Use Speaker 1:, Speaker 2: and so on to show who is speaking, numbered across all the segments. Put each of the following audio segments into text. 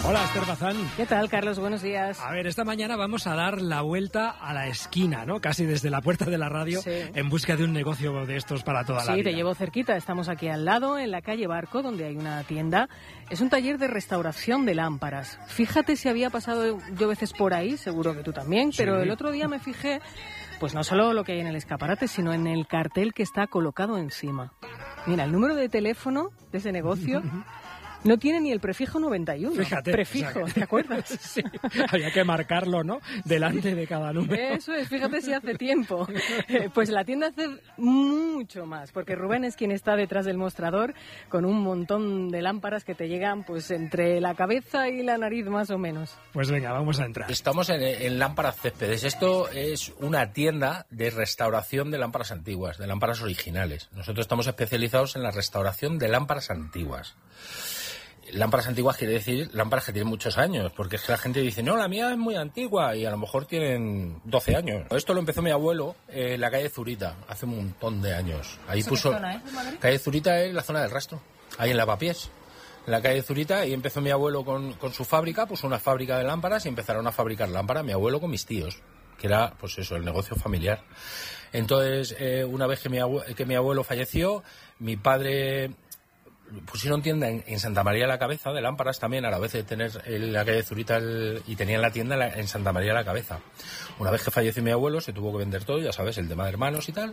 Speaker 1: Hola, Esther Bazán.
Speaker 2: ¿Qué tal, Carlos? Buenos días.
Speaker 1: A ver, esta mañana vamos a dar la vuelta a la esquina, ¿no? Casi desde la puerta de la radio, sí, en busca de un negocio de estos para toda la vida.
Speaker 2: Sí, te llevo cerquita. Estamos aquí al lado, en la calle Barco, donde hay una tienda. Es un taller de restauración de lámparas. Fíjate si había pasado yo veces por ahí, seguro que tú también, sí, pero el otro día me fijé, pues no solo lo que hay en el escaparate, sino en el cartel que está colocado encima. Mira, el número de teléfono de ese negocio... No tiene ni el prefijo 91.
Speaker 1: Fíjate.
Speaker 2: Prefijo, o sea, ¿te acuerdas?
Speaker 1: Sí, había que marcarlo, ¿no? Delante de cada número.
Speaker 2: Eso es, fíjate si hace tiempo. Pues la tienda hace mucho más, porque Rubén es quien está detrás del mostrador con un montón de lámparas que te llegan pues entre la cabeza y la nariz más o menos.
Speaker 1: Pues venga, vamos a entrar.
Speaker 3: Estamos en Lámparas Céspedes. Esto es una tienda de restauración de lámparas antiguas, de lámparas originales. Nosotros estamos especializados en la restauración de lámparas antiguas. Lámparas antiguas quiere decir lámparas que tienen muchos años, porque es que la gente dice, no, la mía es muy antigua, y a lo mejor tienen 12 años. Esto lo empezó mi abuelo en la calle Zurita, hace un montón de años. Ahí puso...
Speaker 2: ¿Qué zona es, Madrid?
Speaker 3: Calle Zurita es la zona del Rastro, ahí en Lavapiés, en la calle Zurita, y empezó mi abuelo con su fábrica, puso una fábrica de lámparas y empezaron a fabricar lámparas, mi abuelo con mis tíos, que era, pues eso, el negocio familiar. Entonces, una vez que mi abuelo falleció, mi padre... pusieron tienda en Santa María de la Cabeza de lámparas también, a la vez de tener la calle Zurita y tenían la tienda en Santa María de la Cabeza. Una vez que falleció mi abuelo se tuvo que vender todo, ya sabes, el tema de hermanos y tal,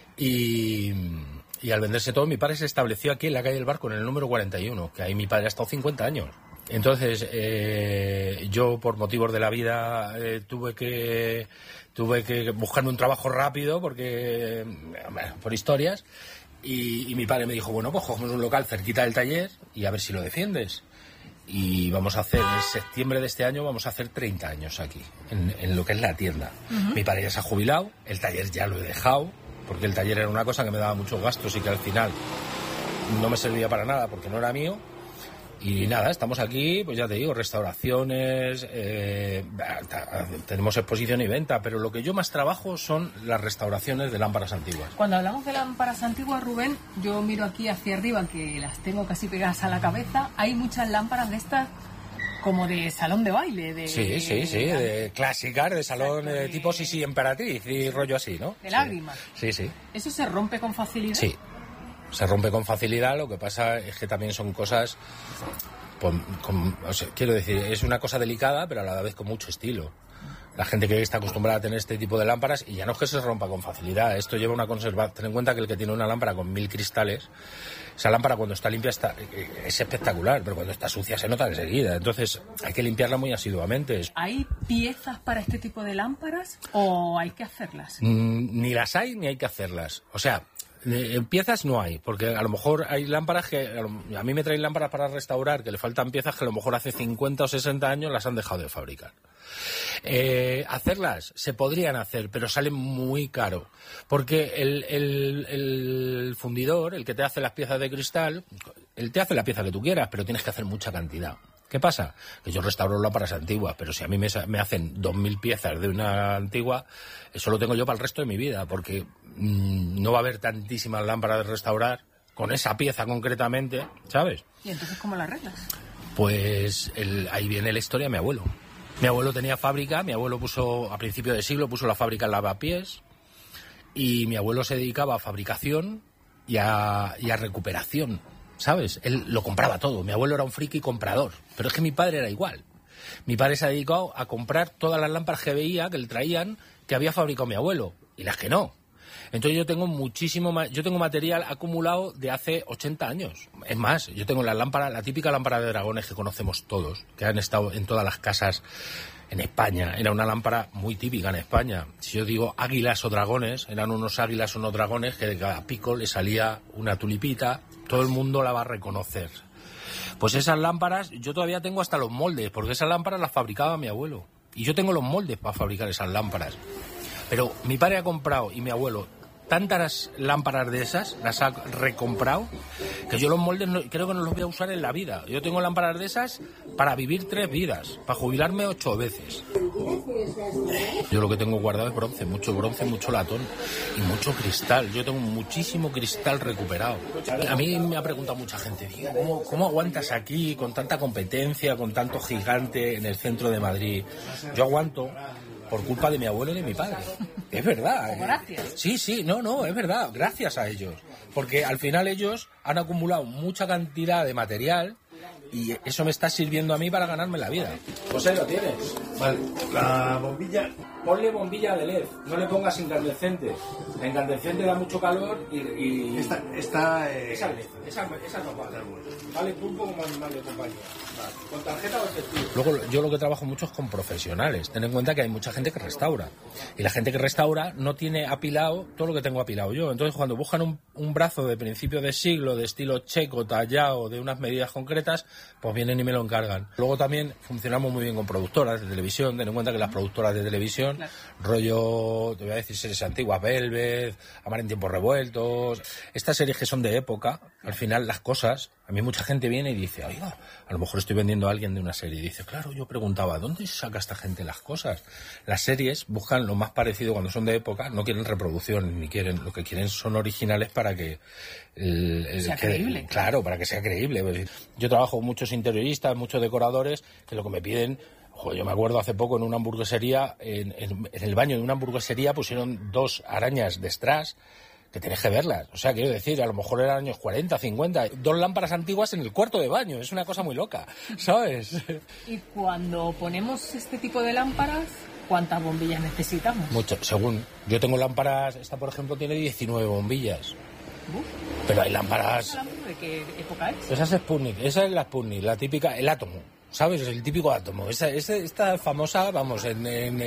Speaker 3: y al venderse todo mi padre se estableció aquí en la calle del Barco, en el número 41, que ahí mi padre ha estado 50 años. Entonces yo por motivos de la vida tuve que buscarme un trabajo rápido porque por historias. Y mi padre me dijo, bueno, pues cogemos un local cerquita del taller y a ver si lo defiendes. Y vamos a hacer, en septiembre de este año, vamos a hacer 30 años aquí, en lo que es la tienda. Uh-huh. Mi padre ya se ha jubilado, el taller ya lo he dejado, porque el taller era una cosa que me daba muchos gastos y que al final no me servía para nada porque no era mío. Y nada, estamos aquí, pues ya te digo, restauraciones, tenemos exposición y venta, pero lo que yo más trabajo son las restauraciones de lámparas antiguas.
Speaker 2: Cuando hablamos de lámparas antiguas, Rubén, yo miro aquí hacia arriba, que las tengo casi pegadas a la cabeza, hay muchas lámparas de estas como de salón de baile.
Speaker 3: Sí, de clásicas, de salón tipo Sisi Emperatriz y rollo así, ¿no?
Speaker 2: De lágrimas.
Speaker 3: Sí.
Speaker 2: ¿Eso se rompe con facilidad?
Speaker 3: Sí. Se rompe con facilidad, lo que pasa es que también son cosas, o sea, quiero decir, es una cosa delicada, pero a la vez con mucho estilo. La gente que está acostumbrada a tener este tipo de lámparas, y ya no es que se rompa con facilidad, esto lleva una conservación. Ten en cuenta que el que tiene una lámpara con 1000 cristales, esa lámpara cuando está limpia es espectacular, pero cuando está sucia se nota enseguida. Entonces hay que limpiarla muy asiduamente.
Speaker 2: ¿Hay piezas para este tipo de lámparas o hay que hacerlas?
Speaker 3: Ni las hay ni hay que hacerlas. O sea... piezas no hay, porque a lo mejor hay lámparas que a mí me traen lámparas para restaurar que le faltan piezas que a lo mejor hace 50 o 60 años las han dejado de fabricar. Hacerlas se podrían hacer, pero salen muy caro, porque el fundidor, el que te hace las piezas de cristal, él te hace la pieza que tú quieras, pero tienes que hacer mucha cantidad. ¿Qué pasa? Que yo restauro lámparas antiguas, pero si a mí me hacen 2000 piezas de una antigua, eso lo tengo yo para el resto de mi vida, porque no va a haber tantísimas lámparas de restaurar con esa pieza concretamente, ¿sabes?
Speaker 2: ¿Y entonces cómo la arreglas?
Speaker 3: Pues ahí viene la historia de mi abuelo. Mi abuelo tenía fábrica, mi abuelo a principio de siglo puso la fábrica en Lavapiés, y mi abuelo se dedicaba a fabricación y a recuperación. ¿Sabes? Él lo compraba todo. Mi abuelo era un friki comprador. Pero es que mi padre era igual. Mi padre se ha dedicado a comprar todas las lámparas que veía, que le traían, que había fabricado mi abuelo. Y las que no. Entonces yo tengo material acumulado de hace 80 años. Es más, yo tengo la típica lámpara de dragones que conocemos todos, que han estado en todas las casas en España. Era una lámpara muy típica en España. Si yo digo águilas o dragones, eran unos águilas o unos dragones que de cada pico le salía una tulipita. Todo el mundo la va a reconocer. Pues esas lámparas, yo todavía tengo hasta los moldes, porque esas lámparas las fabricaba mi abuelo. Y yo tengo los moldes para fabricar esas lámparas. Pero mi padre ha comprado, y mi abuelo, tantas lámparas de esas, las ha recomprado, que yo los moldes creo que no los voy a usar en la vida. Yo tengo lámparas de esas para vivir 3 vidas, para jubilarme 8 veces. Yo lo que tengo guardado es bronce, mucho latón y mucho cristal. Yo tengo muchísimo cristal recuperado. A mí me ha preguntado mucha gente, ¿cómo aguantas aquí con tanta competencia, con tanto gigante en el centro de Madrid? Yo aguanto por culpa de mi abuelo y de mi padre. Es verdad.
Speaker 2: Gracias.
Speaker 3: Sí, no, es verdad, gracias a ellos. Porque al final ellos han acumulado mucha cantidad de material y eso me está sirviendo a mí para ganarme la vida. Pues ahí lo tienes. Vale, la bombilla... Ponle bombilla de LED, no le pongas incandescente. La incandescente da mucho calor y...
Speaker 4: Esa
Speaker 3: LED, esa no vale. Vale pulpo como animal de compañía. Vale. ¿Con tarjeta o efectivo? Luego yo lo que trabajo mucho es con profesionales. Ten en cuenta que hay mucha gente que restaura. Y la gente que restaura no tiene apilado todo lo que tengo apilado yo. Entonces cuando buscan un brazo de principio de siglo, de estilo checo, tallado, de unas medidas concretas, pues vienen y me lo encargan. Luego también funcionamos muy bien con productoras de televisión. Ten en cuenta que las productoras de televisión, claro, rollo, te voy a decir series antiguas, Velvet, Amar en tiempos revueltos, estas series que son de época, al final las cosas, a mí mucha gente viene y dice, oiga, a lo mejor estoy vendiendo a alguien de una serie, y dice, claro, yo preguntaba, ¿dónde saca esta gente las cosas? Las series buscan lo más parecido cuando son de época, no quieren reproducción, ni quieren, lo que quieren son originales para que
Speaker 2: sea creíble.
Speaker 3: Claro, para que sea creíble. Yo trabajo con muchos interioristas, muchos decoradores, que lo que me piden... Yo me acuerdo hace poco en una hamburguesería, en el baño de una hamburguesería pusieron 2 arañas de strass, que tenés que verlas. O sea, quiero decir, a lo mejor eran años 40, 50, 2 lámparas antiguas en el cuarto de baño. Es una cosa muy loca, ¿sabes?
Speaker 2: Y cuando ponemos este tipo de lámparas, ¿cuántas bombillas necesitamos?
Speaker 3: Muchas, según. Yo tengo lámparas, esta por ejemplo tiene 19 bombillas. Pero hay lámparas...
Speaker 2: ¿De qué época es?
Speaker 3: Esa es Sputnik, esa es la Sputnik, la típica, el átomo. ¿Sabes? El típico átomo. Esta famosa, vamos,
Speaker 2: ¿Eso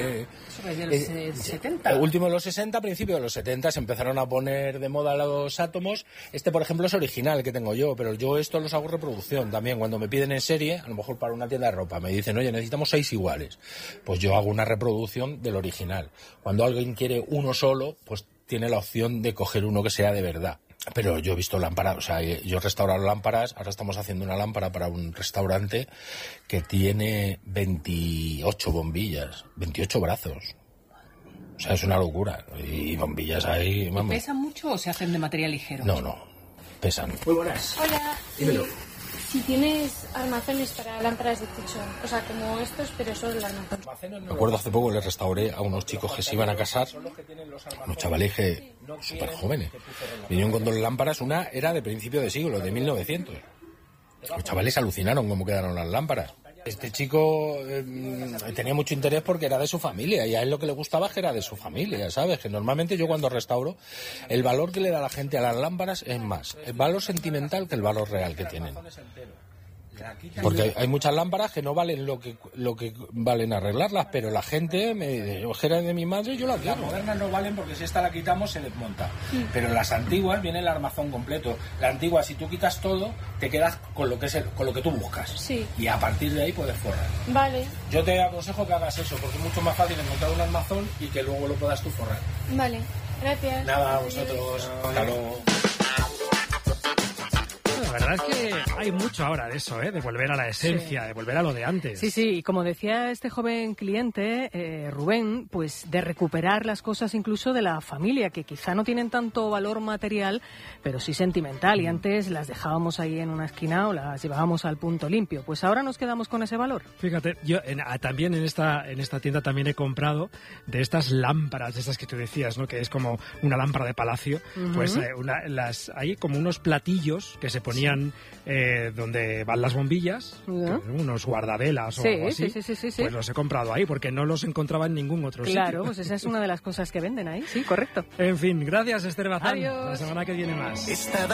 Speaker 2: es de los 70?
Speaker 3: Último de los 60, principio de los 70 se empezaron a poner de moda los átomos. Por ejemplo, es original que tengo yo, pero yo esto los hago reproducción también. Cuando me piden en serie, a lo mejor para una tienda de ropa, me dicen, oye, necesitamos 6 iguales. Pues yo hago una reproducción del original. Cuando alguien quiere uno solo, pues tiene la opción de coger uno que sea de verdad. Pero yo he visto lámparas, o sea, yo he restaurado lámparas, ahora estamos haciendo una lámpara para un restaurante que tiene 28 bombillas, 28 brazos. O sea, es una locura. Y bombillas ahí, vamos.
Speaker 2: ¿Pesan mucho o se hacen de material ligero?
Speaker 3: No, pesan.
Speaker 4: Muy buenas.
Speaker 5: Hola.
Speaker 4: Dímelo.
Speaker 5: Si tienes armazones para lámparas de techo, o sea, como estos, pero solo el armazón.
Speaker 3: Me acuerdo hace poco le restauré a unos chicos que se iban a casar, unos chavales súper jóvenes. Vinieron con 2 lámparas, una era de principio de siglo, de 1900. Los chavales alucinaron cómo quedaron las lámparas. Este chico tenía mucho interés porque era de su familia y a él lo que le gustaba es que era de su familia, ¿sabes? Que normalmente yo cuando restauro, el valor que le da la gente a las lámparas es más el valor sentimental que el valor real que tienen. Porque hay muchas lámparas que no valen lo que valen arreglarlas, pero la gente me dice, yo era de mi madre, yo la quiero. Las modernas no valen porque si esta la quitamos se desmonta, pero las antiguas viene el armazón completo. La antigua, si tú quitas todo, te quedas con lo que tú buscas.
Speaker 5: Sí.
Speaker 3: Y a partir de ahí puedes forrar.
Speaker 5: Vale.
Speaker 3: Yo te aconsejo que hagas eso, porque es mucho más fácil encontrar un armazón y que luego lo puedas tú forrar.
Speaker 5: Vale. Gracias.
Speaker 3: Nada, a vosotros. Hasta luego.
Speaker 1: La verdad es que hay mucho ahora de eso, de volver a la esencia, de volver a lo de antes.
Speaker 2: Sí, y como decía este joven cliente, Rubén, pues de recuperar las cosas incluso de la familia, que quizá no tienen tanto valor material, pero sí sentimental, y antes las dejábamos ahí en una esquina o las llevábamos al punto limpio. Pues ahora nos quedamos con ese valor.
Speaker 1: Fíjate, yo también en esta tienda también he comprado de estas lámparas, de estas que tú decías, ¿no? Que es como una lámpara de palacio, pues hay como unos platillos que se ponían donde van las bombillas, unos guardavelas o algo así, pues los he comprado ahí porque no los encontraba en ningún otro sitio.
Speaker 2: Claro, pues esa es una de las cosas que venden ahí, sí, correcto.
Speaker 1: En fin, gracias Esther Bazán.
Speaker 2: Adiós.
Speaker 1: La semana que viene más.